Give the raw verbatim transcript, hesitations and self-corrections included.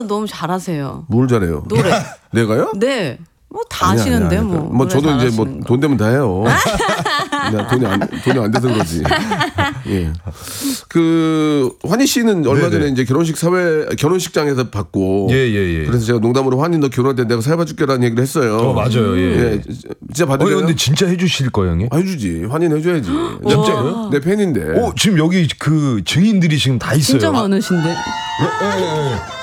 너무 잘하세요. 뭘 잘해요? 노래. 내가요? 네. 뭐 다 아시는데 뭐. 뭐 저도 이제 뭐 돈 되면 다 해요. 그냥 돈이 안 돈이 안 돼서 그러지. 예. 그 환희 씨는 얼마 전에 이제 결혼식 사회 결혼식장에서 봤고. 예예예. 예. 그래서 제가 농담으로 환희 너 결혼할 때 내가 사회 봐줄게라는 얘기를 했어요. 어 맞아요. 예. 예. 진짜 받을래요? 어, 근데 진짜 해주실 거예요, 형님? 아, 해주지. 환희는 해줘야지. 진짜요? 내 팬인데. 오 지금 여기 그 증인들이 지금 다 있어요. 진짜 많으신데. 예, 예, 예.